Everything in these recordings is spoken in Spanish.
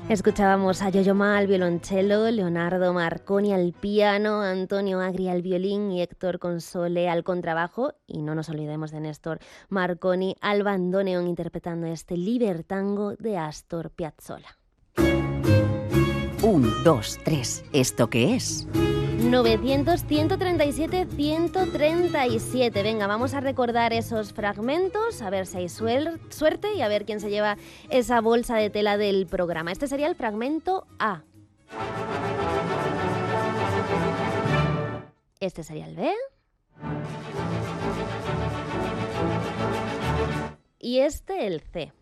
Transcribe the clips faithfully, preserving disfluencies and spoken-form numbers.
Escuchábamos a Yo-Yo Ma al violonchelo, Leonardo Marconi al piano, Antonio Agri al violín y Héctor Console al contrabajo. Y no nos olvidemos de Néstor Marconi al bandoneón interpretando este libertango de Astor Piazzolla. Un, dos, tres. ¿Esto qué es? novecientos, ciento treinta y siete, ciento treinta y siete. Venga, vamos a recordar esos fragmentos, a ver si hay suel- suerte y a ver quién se lleva esa bolsa de tela del programa. Este sería el fragmento A. Este sería el B. Y este el C.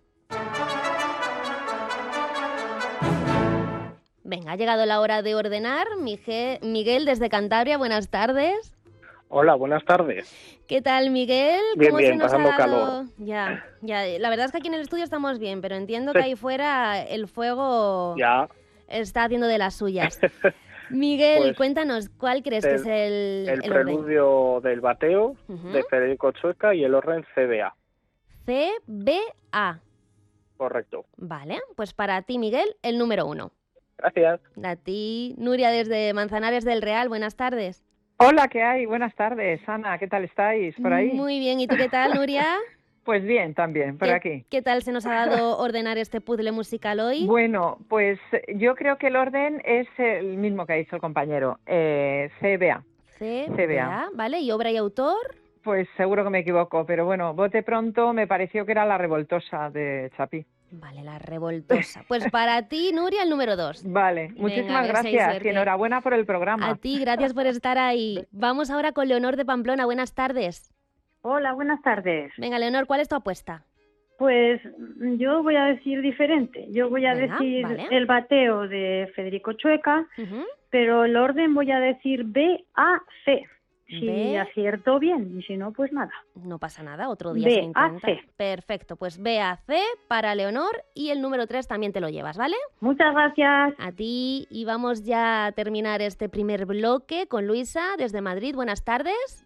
Venga, ha llegado la hora de ordenar. Miguel, Miguel desde Cantabria, buenas tardes. Hola, buenas tardes. ¿Qué tal, Miguel? Bien, ¿Cómo bien, se nos pasando ha dado? calor. Ya, ya. La verdad es que aquí en el estudio estamos bien, pero entiendo Sí. que ahí fuera el fuego Ya, está haciendo de las suyas. Miguel, Pues, cuéntanos, ¿cuál crees que el- es el, el el orden? preludio del bateo Ujú. de Federico Chueca y el orden C B A. C, B, A. Correcto. Vale, pues para ti, Miguel, el número uno. Gracias. A ti, Nuria desde Manzanares del Real, buenas tardes. Hola, ¿qué hay? Buenas tardes, Ana, ¿qué tal estáis por ahí? Muy bien, ¿y tú qué tal, Nuria? Pues bien, también, por ¿Qué, aquí. ¿Qué tal se nos ha dado ordenar este puzzle musical hoy? Bueno, pues yo creo que el orden es el mismo que ha dicho el compañero, eh, C B A. C, C B B, A. A, ¿vale? ¿Y obra y autor? Pues seguro que me equivoco, pero bueno, bote pronto me pareció que era La Revoltosa de Chapí. Vale, La Revoltosa. Pues para ti, Nuria, el número dos. Vale, Venga, muchísimas a ver si hay gracias suerte. y enhorabuena por el programa. A ti, gracias por estar ahí. Vamos ahora con Leonor de Pamplona. Buenas tardes. Hola, buenas tardes. Venga, Leonor, ¿cuál es tu apuesta? Pues mm, yo voy a decir diferente. Yo voy a Venga, decir vale. el bateo de Federico Chueca, Ujú. pero el orden voy a decir B, A, C. Si B. acierto bien, y si no, pues nada. No pasa nada, otro día B, se intenta. A, C. Perfecto, pues B A C para Leonor y el número tres también te lo llevas, ¿vale? Muchas gracias. A ti, y vamos ya a terminar este primer bloque con Luisa desde Madrid. Buenas tardes.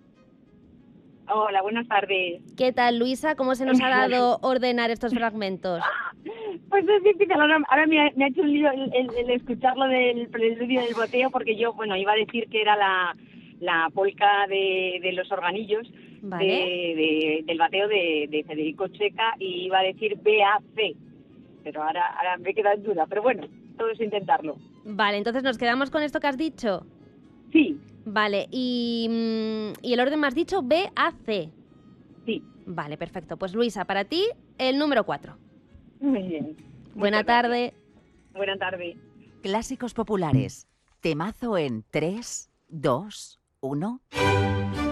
Hola, buenas tardes. ¿Qué tal, Luisa? ¿Cómo se nos ha dado ordenar estos fragmentos? Pues es difícil, ahora, ahora me, ha, me ha hecho un lío el, el, el escucharlo del preludio del boteo, porque yo, bueno, iba a decir que era la, la polca de, de los organillos, Vale. de, de- del bateo de, de Federico Chueca, y iba a decir B A C, pero ahora, ahora me he quedado en duda, pero bueno, todo es intentarlo. Vale, entonces nos quedamos con esto que has dicho. Sí, Vale, y, mm, y el orden me has dicho B A C. sí, Vale, perfecto. Pues Luisa, para ti, el número cuatro. muy bien. Buena Muchas tarde. gracias. Buena tarde. Clásicos populares. Temazo en tres, dos, uno.